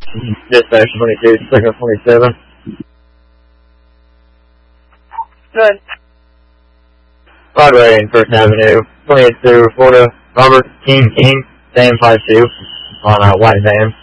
Dispatch 22, signal 27. Good. Broadway and First Avenue, 22, Florida, Robert King, Sam 52, on a white van.